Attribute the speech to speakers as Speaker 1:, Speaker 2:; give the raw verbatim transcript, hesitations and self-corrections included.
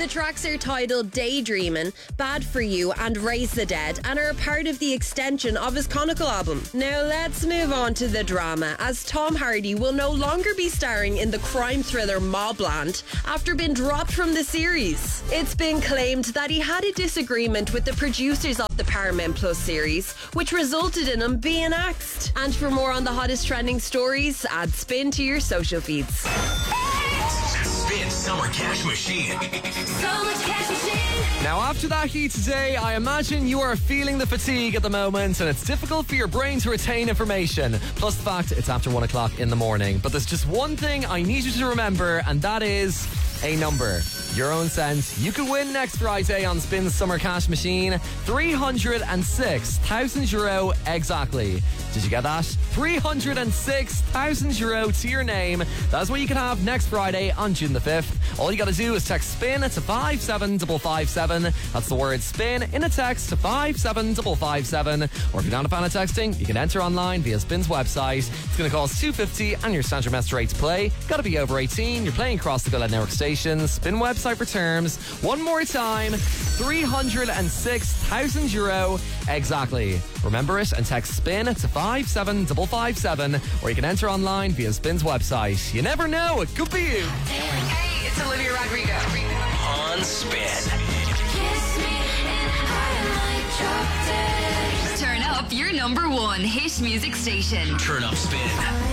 Speaker 1: The tracks are titled Daydreamin', Bad For You and Raise the Dead and are a part of the extension of his Conical album. Now let's move on to the drama, as Tom Hardy will no longer be starring in the crime thriller Mobland after being dropped from the series. It's been claimed that he had a disagreement with the producers of the Paramount Plus series, which resulted in him being axed. And for more on the hottest trending stories, add Spin to your social feeds.
Speaker 2: Spin Summer Cash Machine.
Speaker 3: Summer Cash Machine.
Speaker 4: Now, after that heat today, I imagine you are feeling the fatigue at the moment and it's difficult for your brain to retain information. Plus the fact it's after one o'clock in the morning. But there's just one thing I need you to remember, and that is a number. Your own sense. You could win next Friday on Spin's Summer Cash Machine three hundred six thousand euro exactly. Did you get that? three hundred six thousand euro to your name. That's what you can have next Friday on June the fifth. All you got to do is text SPIN to five seven five five seven. That's the word SPIN in a text to five seven five five seven. Or if you're not a fan of texting, you can enter online via Spin's website. It's going to cost two hundred fifty and your standard message rate to play. Got to be over eighteen. You're playing across the Go Loud Network stations. Spin website for terms. One more time, three hundred six thousand euro exactly. Remember it and text SPIN to five seven five five seven, or you can enter online via Spin's website. You never know, it could be you.
Speaker 3: Hey, it's Olivia Rodrigo.
Speaker 2: On Spin.
Speaker 3: Kiss me and I might drop dead. Turn up your number one hit music station.
Speaker 2: Turn up Spin.